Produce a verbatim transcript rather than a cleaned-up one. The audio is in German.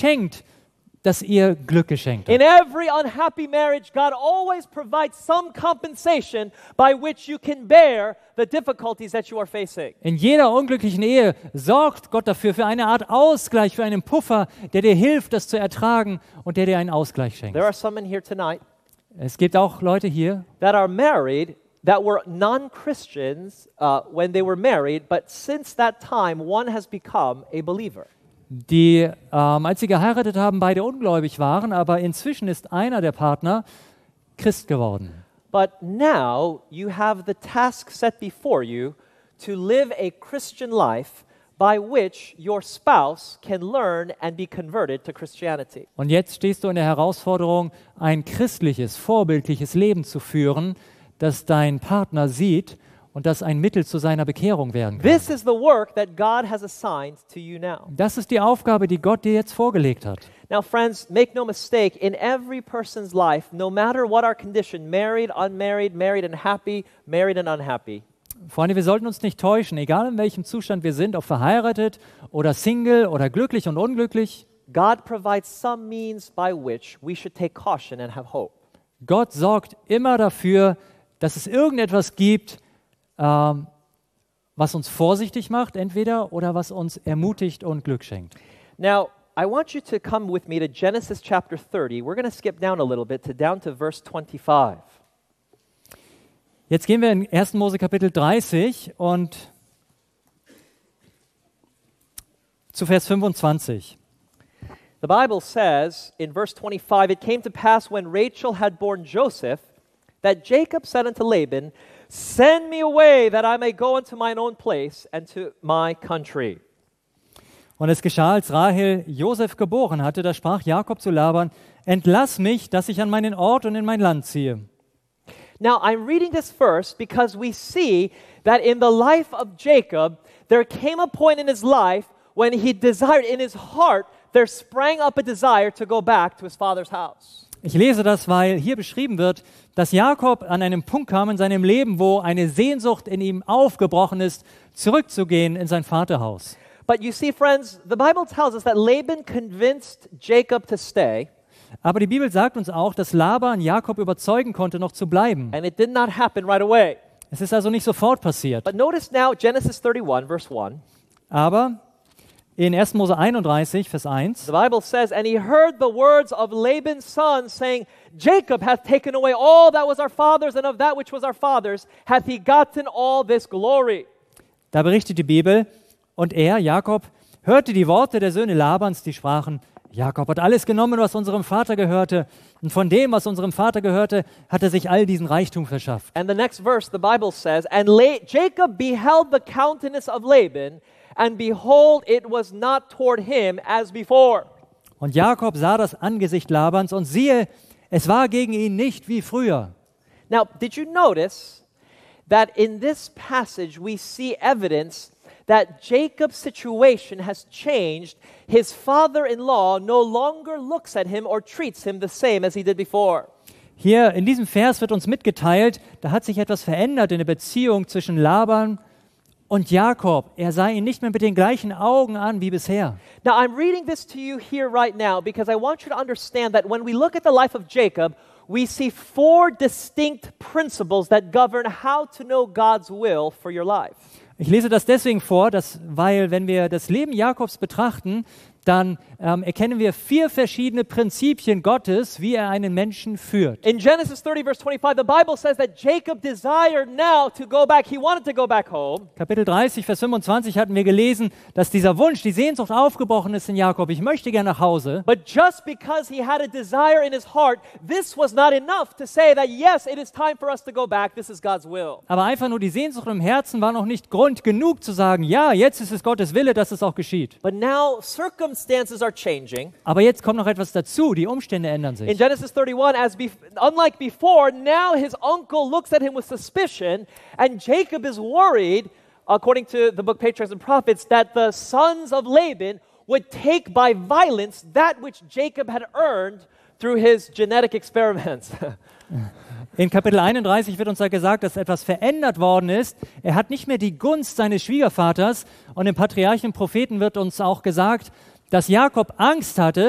schenkt, dass ihr Glück geschenkt In habt. every unhappy marriage, God always provides some compensation by which you can bear the difficulties that you are facing. In jeder unglücklichen Ehe sorgt Gott dafür, für eine Art Ausgleich, für einen Puffer, der dir hilft, das zu ertragen und der dir einen Ausgleich schenkt. There are some in here tonight Es gibt auch Leute hier, that are married that were non-Christians uh, when they were married, but since that time, one has become a believer. die, ähm, als sie geheiratet haben, beide ungläubig waren, aber inzwischen ist einer der Partner Christ geworden. But now you have the task set before you to live a Christian life by which your spouse can learn and be converted to Christianity. Und jetzt stehst du in der Herausforderung, ein christliches, vorbildliches Leben zu führen, das dein Partner sieht und das ein Mittel zu seiner Bekehrung werden kann. This is the work that God has assigned to you now. Das ist die Aufgabe, die Gott dir jetzt vorgelegt hat. Now, friends, make no mistake, in every person's life, no matter what our condition, married, unmarried, married and happy, married and unhappy, Freunde, wir sollten uns nicht täuschen, egal in welchem Zustand wir sind, ob verheiratet oder Single oder glücklich und unglücklich. God provides some means by which we should take caution and have hope. Gott sorgt immer dafür, dass es irgendetwas gibt, ähm, was uns vorsichtig macht, entweder, oder was uns ermutigt und Glück schenkt. Now, I want you to come with me to Genesis chapter thirty. We're going to skip down a little bit to down to verse twenty-five. Jetzt gehen wir in ersten Mose Kapitel dreißig und zu Vers fünfundzwanzig. The Bible says in verse twenty-five, "It came to pass when Rachel had borne Joseph, that Jacob said unto Laban, Send me away, that I may go unto mine own place and to my country." Und es geschah, als Rahel Josef geboren hatte, da sprach Jakob zu Laban, entlass mich, dass ich an meinen Ort und in mein Land ziehe. Now, I'm reading this first because we see that in the life of Jacob, there came a point in his life when he desired, in his heart, there sprang up a desire to go back to his father's house. Ich lese das, weil hier beschrieben wird, dass Jakob an einem Punkt kam in seinem Leben, wo eine Sehnsucht in ihm aufgebrochen ist, zurückzugehen in sein Vaterhaus. But you see, friends, the Bible tells us that Laban convinced Jacob to stay, Aber die Bibel sagt uns auch, dass Laban Jakob überzeugen konnte, noch zu bleiben. and it did not happen right away. Es ist also nicht sofort passiert. But notice now Genesis thirty-one, verse one. Aber in ersten Mose einunddreißig, Vers eins, The Bible says, "And he heard the words of Laban's son, saying, Jacob hath taken away all that was our father's, and of that which was our father's hath he gotten all this glory." da berichtet die Bibel, und er, Jakob, hörte die Worte der Söhne Labans, die sprachen, Jakob hat alles genommen, was unserem Vater gehörte, und von dem, was unserem Vater gehörte, hat er sich all diesen Reichtum verschafft. And the next verse, the Bible says, "And La- Jacob beheld the countenance of Laban, and behold, it was not toward him as before." Und Jakob sah das Angesicht Labans, und siehe, es war gegen ihn nicht wie früher. Now, did you notice that in this passage we see evidence that Jacob's situation has changed? His father-in-law no longer looks at him or treats him the same as he did before. Hier in diesem Vers wird uns mitgeteilt, da hat sich etwas verändert in der Beziehung zwischen Laban und Jakob. Er sah ihn nicht mehr mit den gleichen Augen an wie bisher. Now, I'm reading this to you here right now because I want you to understand that when we look at the life of Jacob, we see four distinct principles that govern how to know God's will for your life. Ich lese das deswegen vor, dass, weil wenn wir das Leben Jakobs betrachten, dann ähm, erkennen wir vier verschiedene Prinzipien Gottes, wie er einen Menschen führt. In Genesis thirty, verse twenty-five, the Bible says that Jacob desired now to go back. He wanted to go back home. Kapitel dreißig, Vers fünfundzwanzig hatten wir gelesen, dass dieser Wunsch, die Sehnsucht aufgebrochen ist in Jakob. Ich möchte gerne nach Hause. But just because he had a desire in his heart, this was not enough to say that, yes, it is time for us to go back. This is God's will. Aber einfach nur die Sehnsucht im Herzen war noch nicht Grund genug zu sagen, ja, jetzt ist es Gottes Wille, dass es auch geschieht. But now circumstances are changing. Aber jetzt kommt noch etwas dazu, die Umstände ändern In sich. Genesis thirty-one, as bef- unlike before, now his uncle looks at him with suspicion, and Jacob is worried, according to the book Patriarchs and Prophets, that the sons of Laban would take by violence that which Jacob had earned through his genetic experiments. In Kapitel einunddreißig wird uns da gesagt, dass etwas verändert worden ist. Er hat nicht mehr die Gunst seines Schwiegervaters, und im Patriarchen und Propheten wird uns auch gesagt, dass Jakob Angst hatte,